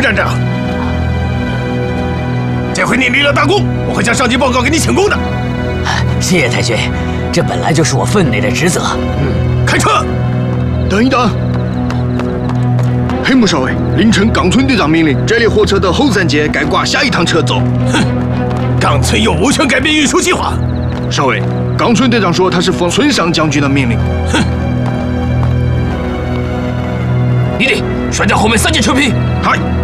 站长，这回你立了大功，我会将上级报告给你请功的。 谢谢太君，这本来就是我分内的职责。 开车。 等一等，黑木少尉，凌晨冈村队长命令，这列火车的后3节该挂下一趟车走。 哼，冈村又无权改变运输计划。 少尉，冈村队长说他是奉村上将军的命令。 哼， 你得甩掉后面3节车皮。 嗨。